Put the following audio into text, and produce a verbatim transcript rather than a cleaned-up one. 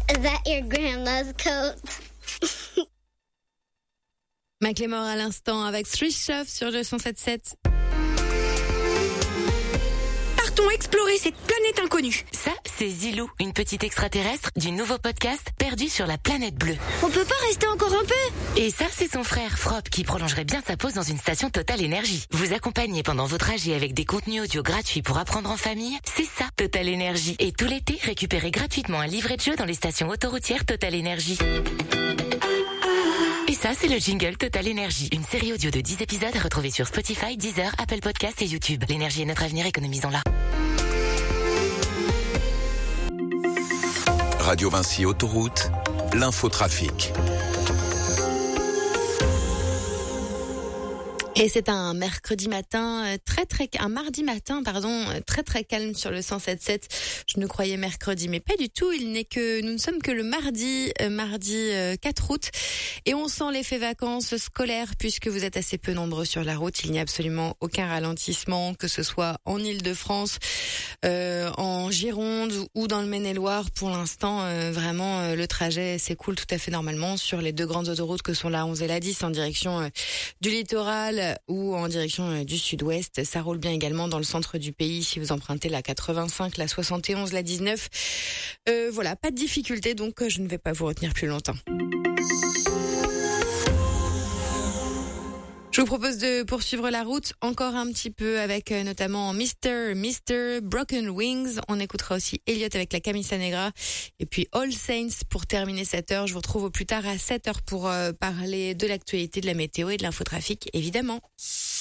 Is that your grandma's coat? Macklemore à l'instant avec Street Shove sur le cent sept sept. Partons explorer cette planète inconnue. Ça, c'est Zilou, une petite extraterrestre du nouveau podcast Perdu sur la planète bleue. On peut pas rester encore un peu? Et ça, c'est son frère Frop qui prolongerait bien sa pause dans une station Total Énergie. Vous accompagnez pendant vos trajets avec des contenus audio gratuits pour apprendre en famille, c'est ça Total Énergie. Et tout l'été, récupérez gratuitement un livret de jeu dans les stations autoroutières Total Énergie. Et ça, c'est le jingle Total Énergie, une série audio de dix épisodes à retrouver sur Spotify, Deezer, Apple Podcasts et YouTube. L'énergie est notre avenir, économisons-la. Radio Vinci Autoroute, l'infotrafic. Et c'est un mercredi matin très très un mardi matin pardon très très calme sur le cent sept sept. Je ne croyais mercredi, mais pas du tout. Il n'est que nous ne sommes que le mardi euh, mardi euh, quatre août et on sent l'effet vacances scolaires puisque vous êtes assez peu nombreux sur la route. Il n'y a absolument aucun ralentissement, que ce soit en Île-de-France, euh, en Gironde ou dans le Maine-et-Loire. Pour l'instant, euh, vraiment euh, le trajet s'écoule tout à fait normalement sur les deux grandes autoroutes que sont la onze et la dix en direction euh, du littoral ou en direction du sud-ouest. Ça roule bien également dans le centre du pays si vous empruntez la quatre-vingt-cinq, la soixante et onze, la dix-neuf. Euh, voilà, pas de difficulté, donc je ne vais pas vous retenir plus longtemps. Je vous propose de poursuivre la route encore un petit peu avec euh, notamment Mister Mister Broken Wings. On écoutera aussi Elliot avec la Camisa Negra et puis All Saints pour terminer cette heure. Je vous retrouve au plus tard à sept heures pour euh, parler de l'actualité, de la météo et de l'infotrafic évidemment.